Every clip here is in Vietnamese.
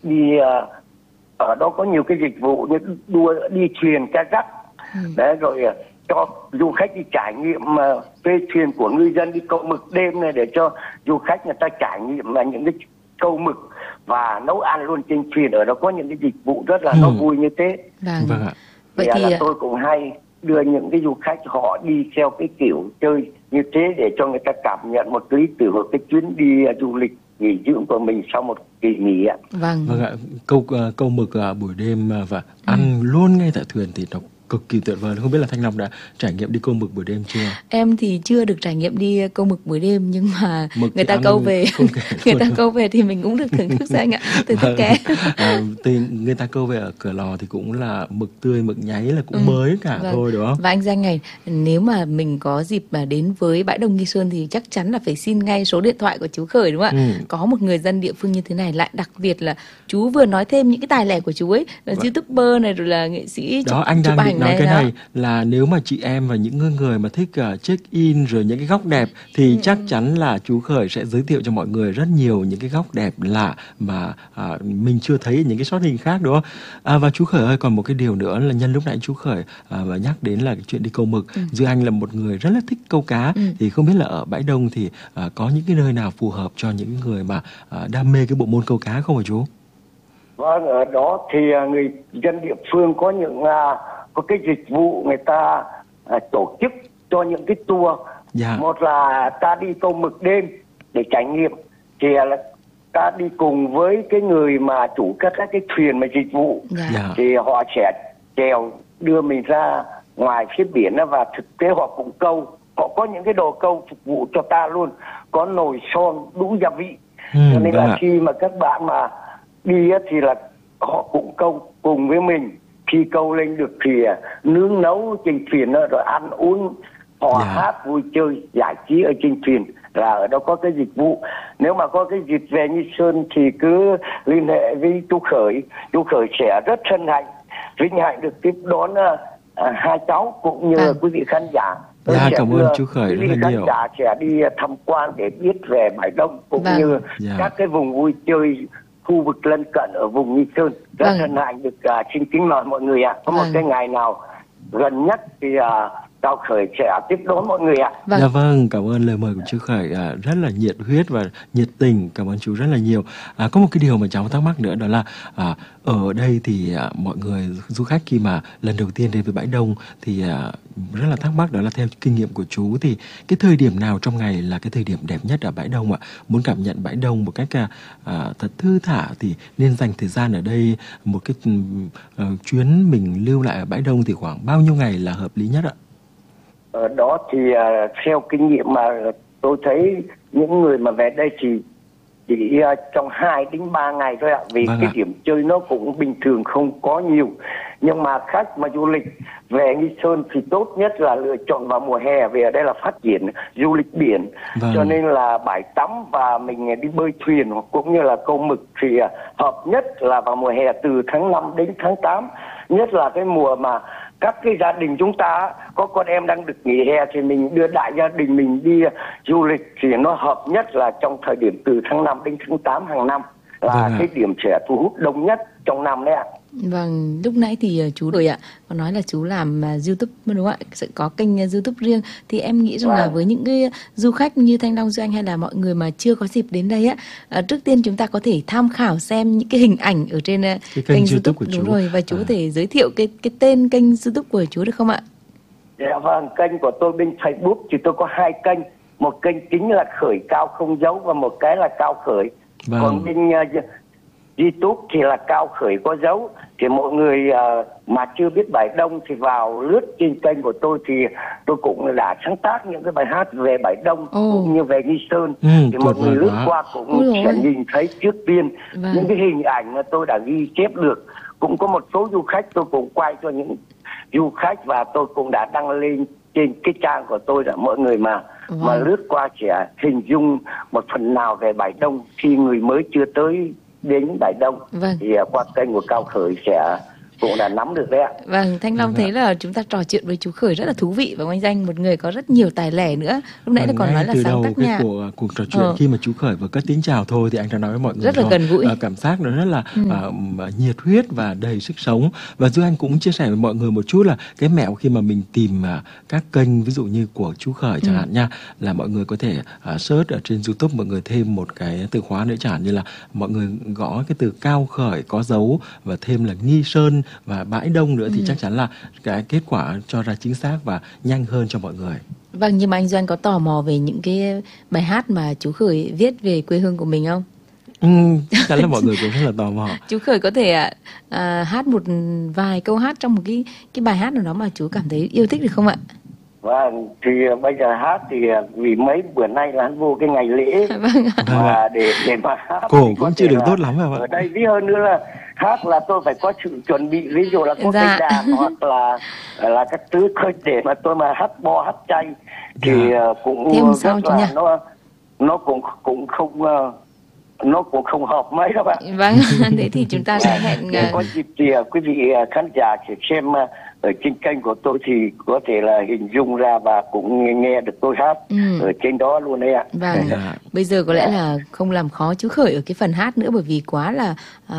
đi ở đó có nhiều cái dịch vụ như đi thuyền kayak đấy, rồi cho du khách đi trải nghiệm phê thuyền của ngư dân, đi câu mực đêm này để cho du khách người ta trải nghiệm là những cái câu mực và nấu ăn luôn trên thuyền. Ở đó có những cái dịch vụ rất là nó vui như thế. Vâng ạ. Vậy thì là tôi cũng hay đưa những cái du khách họ đi theo cái kiểu chơi như thế để cho người ta cảm nhận một lý tưởng của cái chuyến đi du lịch nghỉ dưỡng của mình sau một kỳ nghỉ ạ. Vâng ạ. Câu mực buổi đêm và ăn luôn ngay tại thuyền thì nó cực kỳ tuyệt vời. Không biết là Thanh Long đã trải nghiệm đi câu mực buổi đêm chưa? Em thì chưa được trải nghiệm đi câu mực buổi đêm, nhưng mà người ta câu về người ta câu về thì mình cũng được thưởng thức anh ạ, thưởng thức ké. Thì người ta câu về ở Cửa Lò thì cũng là mực tươi, mực nháy là cũng mới cả thôi đúng không? Và anh Danh này, nếu mà mình có dịp mà đến với bãi Đông Nghi Sơn thì chắc chắn là phải xin ngay số điện thoại của chú Khởi đúng không ạ? Có một người dân địa phương như thế này, lại đặc biệt là chú vừa nói thêm những cái tài lẻ của chú ấy, là YouTuber này rồi là nghệ sĩ đó, anh đang định nói cái này là nếu mà chị em và những người mà thích check in rồi những cái góc đẹp thì chắc chắn là chú Khởi sẽ giới thiệu cho mọi người rất nhiều những cái góc đẹp lạ mà mình chưa thấy những cái shot hình khác đúng không? Và chú Khởi ơi, còn một cái điều nữa là nhân lúc nãy chú Khởi nhắc đến là cái chuyện đi câu mực. Duy Anh là một người rất là thích câu cá, thì không biết là ở bãi Đông thì có những cái nơi nào phù hợp cho những người mà đam mê cái bộ môn câu cá không hả chú? Vâng, ở đó thì người dân địa phương có những có cái dịch vụ người ta tổ chức cho những cái tour. Một là ta đi câu mực đêm để trải nghiệm, thì là ta đi cùng với cái người mà chủ các cái thuyền mà dịch vụ, thì họ sẽ chèo đưa mình ra ngoài phía biển và thực tế họ cũng câu. Họ có những cái đồ câu phục vụ cho ta luôn, có nồi son đủ gia vị, cho nên là khi mà các bạn mà đi thì là họ cũng câu cùng với mình. Khi câu lên được thì nướng nấu trên thuyền rồi ăn uống hò hát vui chơi giải trí ở trên thuyền, là ở đó có cái dịch vụ. Nếu mà có cái dịp về Nghi Sơn thì cứ liên hệ với chú Khởi. Chú Khởi sẽ rất hân hạnh, vinh hạnh được tiếp đón hai cháu cũng như quý vị khán giả. Cảm ơn chú Khởi rất là nhiều. Khán giả sẽ đi tham quan để biết về bãi Đông cũng như các cái vùng vui chơi khu vực lân cận ở vùng Nghi Sơn. Rất hân hạnh được xin kính mời mọi người ạ. Có một cái ngày nào gần nhất thì Cao Khởi sẽ tiếp đón mọi người ạ. Dạ vâng, cảm ơn lời mời của chú Khởi rất là nhiệt huyết và nhiệt tình. Cảm ơn chú rất là nhiều. Có một cái điều mà cháu thắc mắc nữa, đó là ở đây thì mọi người du khách khi mà lần đầu tiên đến với bãi Đông thì rất là thắc mắc, đó là theo kinh nghiệm của chú thì cái thời điểm nào trong ngày là cái thời điểm đẹp nhất ở bãi Đông ạ? Muốn cảm nhận bãi Đông một cách thật thư thả thì nên dành thời gian ở đây. Một cái chuyến mình lưu lại ở bãi Đông thì khoảng bao nhiêu ngày là hợp lý nhất ạ? Ở đó thì theo kinh nghiệm mà tôi thấy những người mà về đây thì chỉ trong 2 đến 3 ngày thôi ạ. Vì cái điểm chơi nó cũng bình thường, không có nhiều. Nhưng mà khách mà du lịch về Nghi Sơn thì tốt nhất là lựa chọn vào mùa hè, vì ở đây là phát triển du lịch biển. Cho nên là bãi tắm và mình đi bơi thuyền cũng như là câu mực thì hợp nhất là vào mùa hè từ tháng 5 đến tháng 8. Nhất là cái mùa mà các cái gia đình chúng ta có con em đang được nghỉ hè thì mình đưa đại gia đình mình đi du lịch thì nó hợp nhất là trong thời điểm từ tháng 5 đến tháng 8 hàng năm là cái điểm sẽ thu hút đông nhất trong năm đấy ạ. Vâng, lúc nãy thì chú rồi ạ có nói là chú làm YouTube đúng không ạ? Sẽ có kênh YouTube riêng, thì em nghĩ rằng là với những cái du khách như Thanh Long, Duy Anh hay là mọi người mà chưa có dịp đến đây á, trước tiên chúng ta có thể tham khảo xem những cái hình ảnh ở trên cái kênh YouTube của chú. Đúng rồi, và chú có thể giới thiệu cái tên kênh YouTube của chú được không ạ? Dạ vâng, kênh của tôi bên Facebook thì tôi có 2 kênh, một kênh chính là Khởi Cao Không Dấu và một cái là Cao Khởi. Còn bên YouTube thì là Cao Khởi Có Dấu. Thì mọi người mà chưa biết bãi Đông thì vào lướt trên kênh của tôi thì tôi cũng đã sáng tác những cái bài hát về bãi Đông cũng như về Nghi Sơn. Thì mọi người lướt qua cũng sẽ nhìn thấy trước tiên những cái hình ảnh mà tôi đã ghi chép được. Cũng có một số du khách tôi cũng quay cho những du khách và tôi cũng đã đăng lên trên cái trang của tôi, là mọi người mà lướt qua sẽ hình dung một phần nào về bãi Đông khi người mới chưa tới đến bãi Đông. Thì qua kênh của Cao Khởi sẽ cũng đã nắm được đấy ạ. Vâng, Thanh Long thấy là chúng ta trò chuyện với chú Khởi rất là thú vị và oanh danh, một người có rất nhiều tài lẻ nữa. Lúc nãy là còn nói là sáng tác nhạc. Cuộc trò chuyện khi mà chú Khởi vừa cất tiếng chào thôi thì anh đã nói với mọi người rất là gần gũi. Cảm giác nó rất là nhiệt huyết và đầy sức sống. Và Duy Anh cũng chia sẻ với mọi người một chút là cái mẹo khi mà mình tìm các kênh ví dụ như của chú Khởi chẳng hạn nha, là mọi người có thể search ở trên YouTube, mọi người thêm một cái từ khóa nữa, chẳng hạn như là mọi người gõ cái từ Cao Khởi có dấu và thêm là Nghi Sơn và Bãi Đông nữa, thì chắc chắn là cái kết quả cho ra chính xác và nhanh hơn cho mọi người. Vâng, nhưng mà anh Doan có tò mò về những cái bài hát mà chú Khởi viết về quê hương của mình không? Chắc chắn là mọi người cũng rất là tò mò. Chú Khởi có thể hát một vài câu hát trong một cái bài hát nào đó mà chú cảm thấy yêu thích được không ạ? Vâng, thì bây giờ hát thì vì mấy bữa nay là vô cái ngày lễ và để mà hát cổ cũng chưa được tốt lắm phải không ạ? Ở đây ví hơn nữa là hát là tôi phải có sự chuẩn bị, ví dụ là có cây đàn hoặc là các thứ khơi để mà tôi mà hát bo hát chay thì cũng rất là nó cũng không hợp mấy đâu bạn. Vâng, thế thì chúng ta sẽ hẹn. Có dịp thì quý vị khán giả sẽ xem ở trên kênh của tôi thì có thể là hình dung ra và cũng nghe được tôi hát ở trên đó luôn đấy ạ. Vâng, bây giờ có lẽ là không làm khó chú Khởi ở cái phần hát nữa bởi vì quá là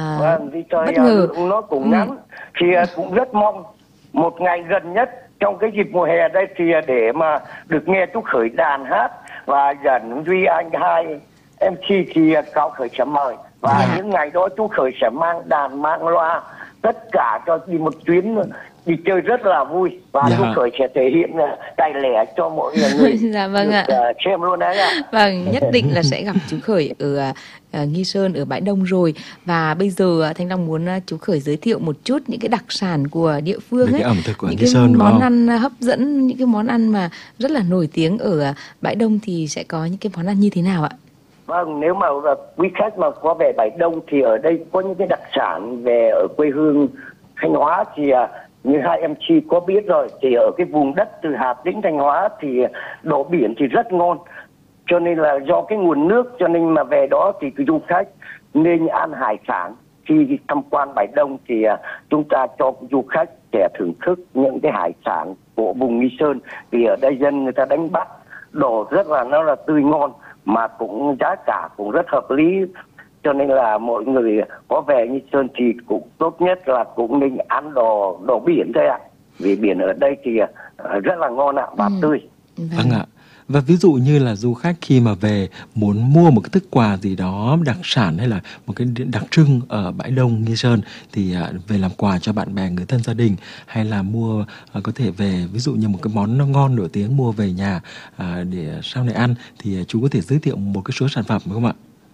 bất ngờ. Nó cũng ngắn thì cũng rất mong một ngày gần nhất trong cái dịp mùa hè đây thì để mà được nghe chú Khởi đàn hát và dẫn Duy Anh hai MC thì Cao Khởi sẽ mời và những ngày đó chú Khởi sẽ mang đàn mang loa tất cả cho đi một chuyến đi chơi rất là vui và chú Khởi sẽ thể hiện tài lẻ cho mọi người vâng ạ. Xem luôn đấy ạ. Vâng, nhất định là sẽ gặp chú Khởi ở Nghi Sơn, ở Bãi Đông rồi. Và bây giờ Thanh Long muốn chú Khởi giới thiệu một chút những cái đặc sản của địa phương ấy, ẩm thực của những Nghi Sơn, cái món ăn hấp dẫn, những cái món ăn mà rất là nổi tiếng ở Bãi Đông thì sẽ có những cái món ăn như thế nào ạ? Vâng, nếu mà quý khách mà có về Bãi Đông thì ở đây có những cái đặc sản về ở quê hương Thanh Hóa thì như hai em chi có biết rồi, thì ở cái vùng đất từ Hà Tĩnh Thanh Hóa thì đồ biển thì rất ngon, cho nên là do cái nguồn nước cho nên mà về đó thì du khách nên ăn hải sản. Khi tham quan Bãi Đông thì chúng ta cho du khách sẽ thưởng thức những cái hải sản của vùng Nghi Sơn, vì ở đây dân người ta đánh bắt đồ rất là nó là tươi ngon mà cũng giá cả cũng rất hợp lý, cho nên là mọi người có về Nghi Sơn thì cũng tốt nhất là cũng nên ăn đồ biển thôi ạ, vì biển ở đây thì rất là ngon ạ và tươi. Vâng ạ. Và ví dụ như là du khách khi mà về muốn mua một cái thức quà gì đó đặc sản hay là một cái đặc trưng ở Bãi Đông Nghi Sơn thì về làm quà cho bạn bè người thân gia đình, hay là mua có thể về ví dụ như một cái món nó ngon nổi tiếng mua về nhà để sau này ăn, thì chú có thể giới thiệu một cái số sản phẩm không ạ?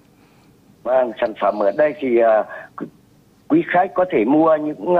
Vâng, sản phẩm ở đây thì quý khách có thể mua những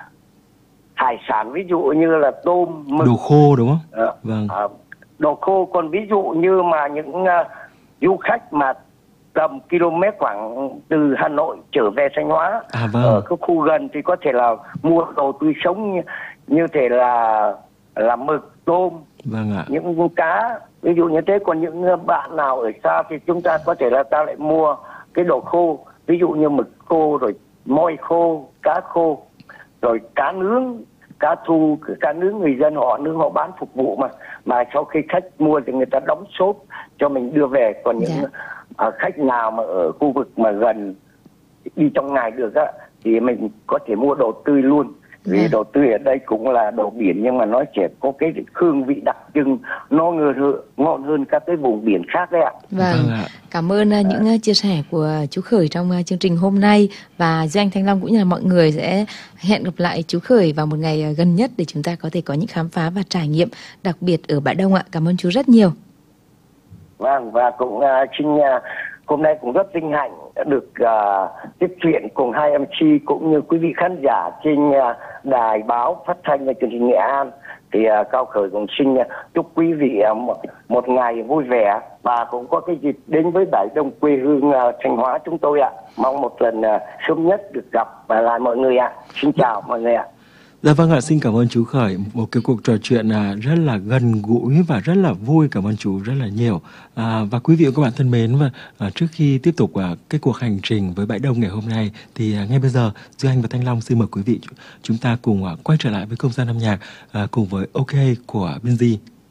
hải sản, ví dụ như là tôm, mực, đồ khô đúng không? Vâng. Đồ khô. Còn ví dụ như mà những du khách mà tầm km khoảng từ Hà Nội trở về Thanh Hóa, vâng, ở cái khu gần thì có thể là mua đồ tươi sống như thể là mực, tôm, vâng ạ, những cá, ví dụ như thế. Còn những bạn nào ở xa thì chúng ta có thể là ta lại mua cái đồ khô, ví dụ như mực khô, rồi môi khô, cá khô, rồi cá nướng, cá nướng người dân họ nướng họ bán phục vụ mà sau khi khách mua thì người ta đóng xốp cho mình đưa về. Còn những khách nào mà ở khu vực mà gần đi trong ngày được á thì mình có thể mua đồ tươi luôn, vì đồ tươi ở đây cũng là đồ biển nhưng mà nó sẽ có cái hương vị đặc trưng, nó ngon hơn các cái vùng biển khác đấy ạ. Vâng, cảm ơn những chia sẻ của chú Khởi trong chương trình hôm nay, và Duy Anh, Thanh Long cũng như là mọi người sẽ hẹn gặp lại chú Khởi vào một ngày gần nhất để chúng ta có thể có những khám phá và trải nghiệm đặc biệt ở Bãi Đông ạ. Cảm ơn chú rất nhiều. Vâng, và cũng xin hôm nay cũng rất vinh hạnh được tiếp chuyện cùng hai MC cũng như quý vị khán giả trên đài báo phát thanh và truyền hình Nghệ An. Thì Cao Khởi cũng xin chúc quý vị một ngày vui vẻ và cũng có cái dịp đến với Bãi Đông quê hương Thanh Hóa chúng tôi ạ. Mong một lần sớm nhất được gặp và lại mọi người ạ. Xin chào mọi người ạ. Dạ vâng ạ, xin cảm ơn chú Khởi. Một cái cuộc trò chuyện rất là gần gũi và rất là vui. Cảm ơn chú rất là nhiều. Và quý vị và các bạn thân mến, và trước khi tiếp tục cái cuộc hành trình với Bãi Đông ngày hôm nay thì ngay bây giờ Duy Anh và Thanh Long xin mời quý vị chúng ta cùng quay trở lại với không gian âm nhạc cùng với OK của Binz.